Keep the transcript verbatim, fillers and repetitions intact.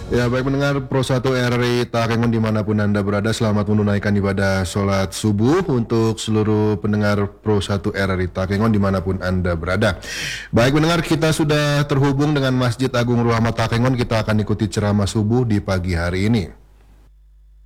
Ya, baik mendengar Pro satu R R I Takengon dimanapun Anda berada, selamat menunaikan ibadah sholat subuh untuk seluruh pendengar Pro satu R R I Takengon dimanapun Anda berada. Baik mendengar, kita sudah terhubung dengan Masjid Agung Rahmat Takengon, kita akan ikuti ceramah subuh di pagi hari ini.